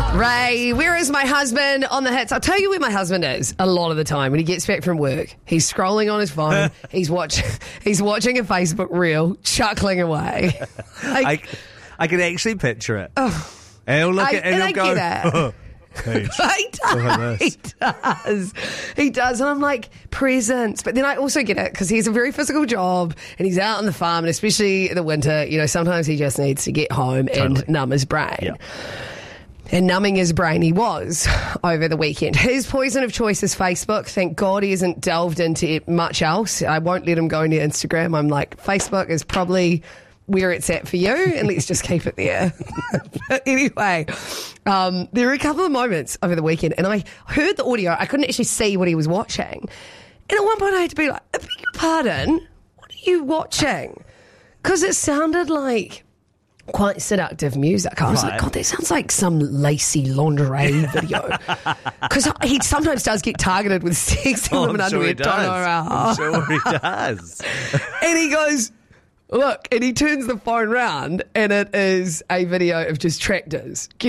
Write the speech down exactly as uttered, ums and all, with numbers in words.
Ray, where is my husband on the hits? I'll tell you where my husband is a lot of the time when he gets back from work. He's scrolling on his phone. he's watching He's watching a Facebook reel, chuckling away. I, Like, I can actually picture it. Oh, and he'll look I- at and and he'll I go, get it. oh, Paige, he look at does. this. He does. He does. And I'm like, presents. But then I also get it because he's a very physical job and he's out on the farm, and especially in the winter, you know, sometimes he just needs to get home Totally. and numb his brain. Yeah. And numbing his brain he was over the weekend. His poison of choice is Facebook. Thank God he hasn't delved into it much else. I won't let him go into Instagram. I'm like, Facebook is probably where it's at for you, and let's just keep it there. But anyway, um, there were a couple of moments over the weekend, and I heard the audio. I couldn't actually see what he was watching. And at one point I had to be like, I beg your pardon, what are you watching? Because it sounded like quite seductive music. I was Right. like, God, that sounds like some lacy lingerie video. Because he sometimes does get targeted with sexy Oh, women I'm sure underwear. he Don't know does. how. I'm sure he does. And he goes, look, and he turns the phone round and it is a video of just tractors.